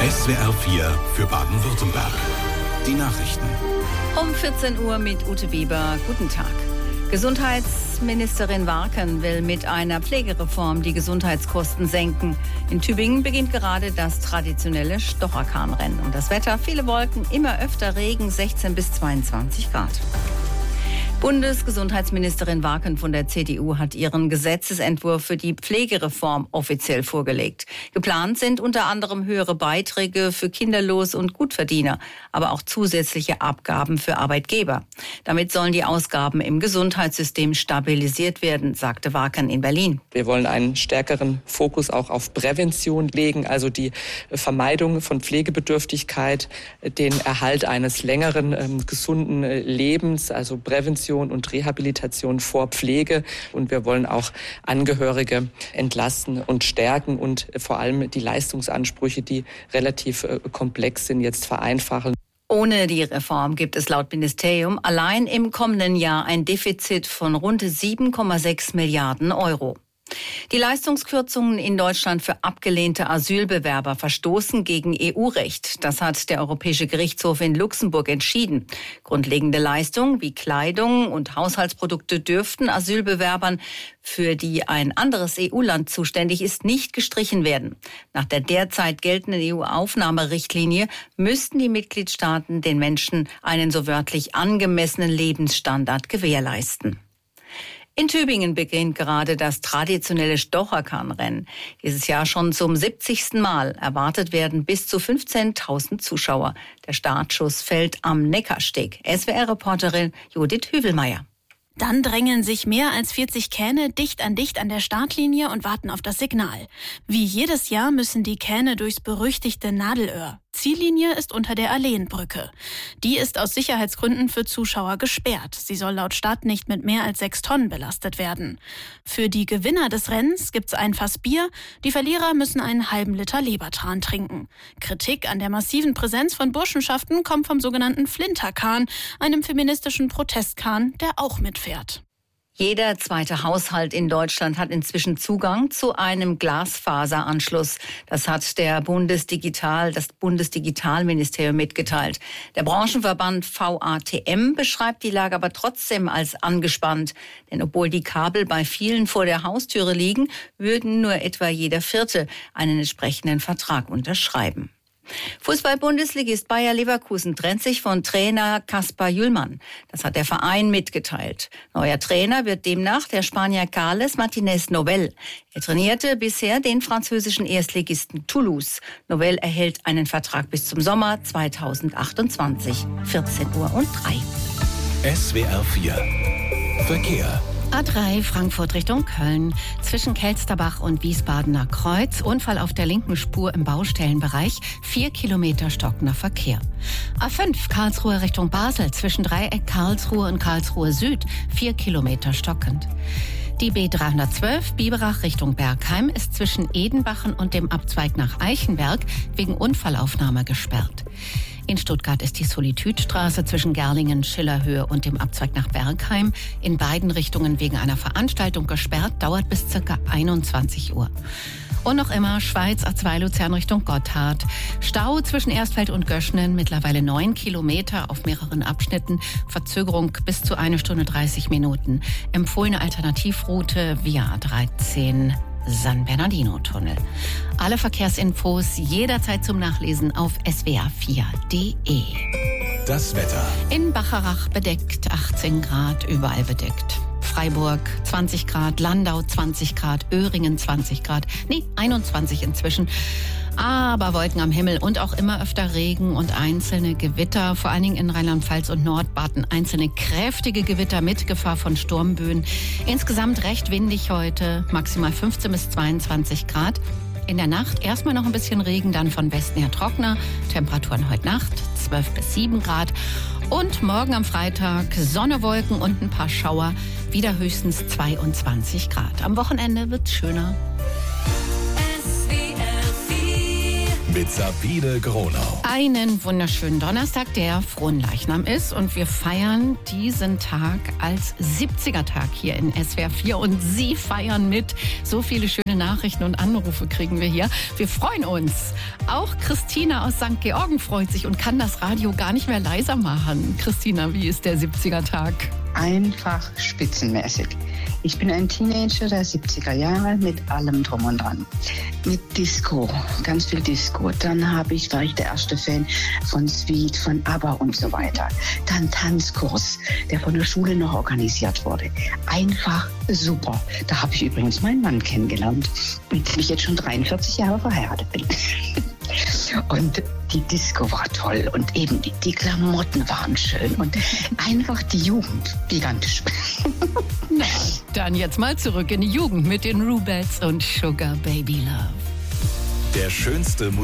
SWR 4 für Baden-Württemberg. Die Nachrichten. Um 14 Uhr mit Ute Bieber. Guten Tag. Gesundheitsministerin Warken will mit einer Pflegereform die Gesundheitskosten senken. In Tübingen beginnt gerade das traditionelle Stocherkahnrennen. Und das Wetter, viele Wolken, immer öfter Regen, 16 bis 22 Grad. Bundesgesundheitsministerin Warken von der CDU hat ihren Gesetzesentwurf für die Pflegereform offiziell vorgelegt. Geplant sind unter anderem höhere Beiträge für Kinderlos- und Gutverdiener, aber auch zusätzliche Abgaben für Arbeitgeber. Damit sollen die Ausgaben im Gesundheitssystem stabilisiert werden, sagte Warken in Berlin. Wir wollen einen stärkeren Fokus auch auf Prävention legen, also die Vermeidung von Pflegebedürftigkeit, den Erhalt eines längeren gesunden Lebens, also Prävention und Rehabilitation vor Pflege. Und wir wollen auch Angehörige entlasten und stärken und vor allem die Leistungsansprüche, die relativ komplex sind, jetzt vereinfachen. Ohne die Reform gibt es laut Ministerium allein im kommenden Jahr ein Defizit von rund 7,6 Milliarden Euro. Die Leistungskürzungen in Deutschland für abgelehnte Asylbewerber verstoßen gegen EU-Recht. Das hat der Europäische Gerichtshof in Luxemburg entschieden. Grundlegende Leistungen wie Kleidung und Haushaltsprodukte dürften Asylbewerbern, für die ein anderes EU-Land zuständig ist, nicht gestrichen werden. Nach der derzeit geltenden EU-Aufnahmerichtlinie müssten die Mitgliedstaaten den Menschen einen so wörtlich angemessenen Lebensstandard gewährleisten. In Tübingen beginnt gerade das traditionelle Stocherkahnrennen. Dieses Jahr schon zum 70. Mal. Erwartet werden bis zu 15.000 Zuschauer. Der Startschuss fällt am Neckarsteg. SWR-Reporterin Judith Hüvelmeier. Dann drängen sich mehr als 40 Kähne dicht an der Startlinie und warten auf das Signal. Wie jedes Jahr müssen die Kähne durchs berüchtigte Nadelöhr. Ziellinie ist unter der Alleenbrücke. Die ist aus Sicherheitsgründen für Zuschauer gesperrt. Sie soll laut Stadt nicht mit mehr als 6 Tonnen belastet werden. Für die Gewinner des Rennens gibt's ein Fass Bier. Die Verlierer müssen einen halben Liter Lebertran trinken. Kritik an der massiven Präsenz von Burschenschaften kommt vom sogenannten Flinterkahn, einem feministischen Protestkahn, der auch mitfährt. Jeder zweite Haushalt in Deutschland hat inzwischen Zugang zu einem Glasfaseranschluss. Das hat das Bundesdigitalministerium mitgeteilt. Der Branchenverband VATM beschreibt die Lage aber trotzdem als angespannt. Denn obwohl die Kabel bei vielen vor der Haustüre liegen, würden nur etwa jeder Vierte einen entsprechenden Vertrag unterschreiben. Fußball-Bundesligist Bayer Leverkusen trennt sich von Trainer Kaspar Jüllmann. Das hat der Verein mitgeteilt. Neuer Trainer wird demnach der Spanier Carles Martínez Novell. Er trainierte bisher den französischen Erstligisten Toulouse. Novell erhält einen Vertrag bis zum Sommer 2028. 14:03 Uhr. SWR 4 Verkehr. A3 Frankfurt Richtung Köln. Zwischen Kelsterbach und Wiesbadener Kreuz. Unfall auf der linken Spur im Baustellenbereich. 4 Kilometer stockender Verkehr. A5 Karlsruhe Richtung Basel. Zwischen Dreieck Karlsruhe und Karlsruhe Süd. 4 Kilometer stockend. Die B312 Biberach Richtung Bergheim ist zwischen Edenbachen und dem Abzweig nach Eichenberg wegen Unfallaufnahme gesperrt. In Stuttgart ist die Solitüdstraße zwischen Gerlingen, Schillerhöhe und dem Abzweig nach Bergheim in beiden Richtungen wegen einer Veranstaltung gesperrt, dauert bis ca. 21 Uhr. Und noch immer Schweiz A2 Luzern Richtung Gotthard. Stau zwischen Erstfeld und Göschnen, mittlerweile 9 Kilometer auf mehreren Abschnitten. Verzögerung bis zu 1 Stunde 30 Minuten. Empfohlene Alternativroute via A13. San Bernardino-Tunnel. Alle Verkehrsinfos jederzeit zum Nachlesen auf swr4.de. Das Wetter. In Bacharach bedeckt, 18 Grad, überall bedeckt. Freiburg 20 Grad, Landau 20 Grad, Öhringen 20 Grad, 21 inzwischen. Aber Wolken am Himmel und auch immer öfter Regen und einzelne Gewitter, vor allen Dingen in Rheinland-Pfalz und Nordbaden. Einzelne kräftige Gewitter mit Gefahr von Sturmböen. Insgesamt recht windig heute, maximal 15 bis 22 Grad. In der Nacht erstmal noch ein bisschen Regen, dann von Westen her trockener. Temperaturen heute Nacht 12 bis 7 Grad. Und morgen am Freitag Sonne, Wolken und ein paar Schauer. Wieder höchstens 22 Grad. Am Wochenende wird's schöner. mit Sabine Gronau. Einen wunderschönen Donnerstag, der Fronleichnam ist. Und wir feiern diesen Tag als 70er-Tag hier in SWR 4. Und Sie feiern mit. So viele schöne Nachrichten und Anrufe kriegen wir hier. Wir freuen uns. Auch Christina aus St. Georgen freut sich und kann das Radio gar nicht mehr leiser machen. Christina, wie ist der 70er-Tag? Einfach spitzenmäßig. Ich bin ein Teenager der 70er Jahre mit allem drum und dran. Mit Disco, ganz viel Disco. Dann war ich der erste Fan von Sweet, von ABBA und so weiter. Dann Tanzkurs, der von der Schule noch organisiert wurde. Einfach super. Da habe ich übrigens meinen Mann kennengelernt, mit dem ich jetzt schon 43 Jahre verheiratet bin. Und die Disco war toll und eben die Klamotten waren schön und einfach die Jugend gigantisch. Na, dann jetzt mal zurück in die Jugend mit den Rubettes und Sugar Baby Love. Der schönste